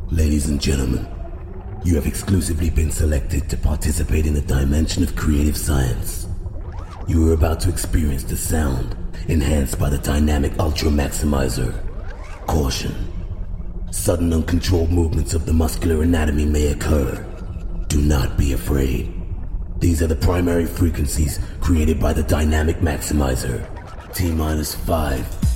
Ladies and gentlemen, you have exclusively been selected to participate in a dimension of creative science. You are about to experience the sound enhanced by the dynamic Ultra Maximizer. Caution. Sudden uncontrolled movements of the muscular anatomy may occur. Do not be afraid. These are the primary frequencies created by the dynamic maximizer. T-5,